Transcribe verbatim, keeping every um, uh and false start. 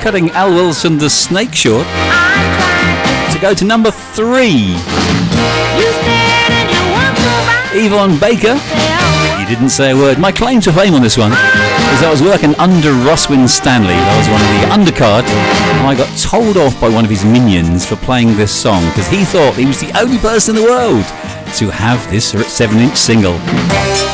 cutting Al Wilson the Snake short to go to number three. Yvonne Baker, you didn't say a word. My claim to fame on this one is I was working under Roswin Stanley. I was one of the undercard, and I got told off by one of his minions for playing this song because he thought he was the only person in the world to have this seven inch single.